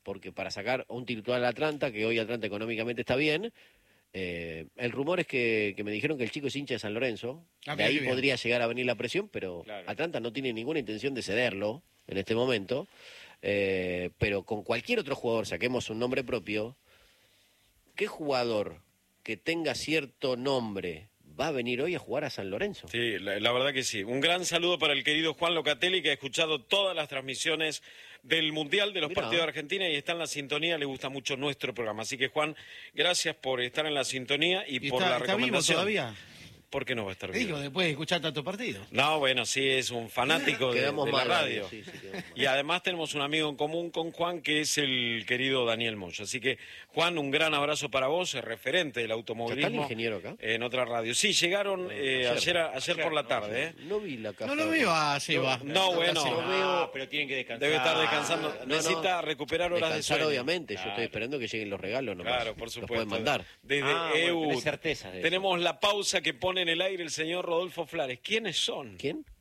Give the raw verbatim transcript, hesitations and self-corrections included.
porque para sacar un titular al Atlanta, que hoy Atlanta económicamente está bien, eh, el rumor es que, que me dijeron que el chico es hincha de San Lorenzo, Ah, de ahí bien. podría llegar a venir la presión, pero Claro. Atlanta no tiene ninguna intención de cederlo en este momento, eh, pero con cualquier otro jugador, saquemos un nombre propio, ¿qué jugador que tenga cierto nombre va a venir hoy a jugar a San Lorenzo? Sí, la, la verdad que sí. Un gran saludo para el querido Juan Locatelli, que ha escuchado todas las transmisiones del Mundial de los Mirá. partidos de Argentina y está en la sintonía, le gusta mucho nuestro programa. Así que, Juan, gracias por estar en la sintonía y, ¿Y por está, la está vivo recomendación. todavía? ¿Por qué no va a estar Digo, vivo? después de escuchar tantos partidos. No, bueno, sí, es un fanático de, Quedamos de la mal, radio. sí, sí, quedamos mal. Y además tenemos un amigo en común con Juan, que es el querido Daniel Moya. Así que, Juan, un gran abrazo para vos, el referente del automovilismo. ¿Está el ingeniero acá? En otra radio. Sí, llegaron eh, ayer. ayer, a- ayer por la tarde. ¿eh? No vi la caja. No lo veo a Seba. No, bueno. Lo veo- Ah, pero tienen que descansar. Debe estar descansando. no, Necesita recuperar horas de Descansar, sueño. obviamente. Yo Claro. estoy esperando que lleguen los regalos nomás. Claro, por Los supuesto. pueden mandar. Desde Ah, bueno, E U. tenés certeza de eso. Tenemos la pausa que pone en el aire el señor Rodolfo Flores. ¿Quiénes son? ¿Quién?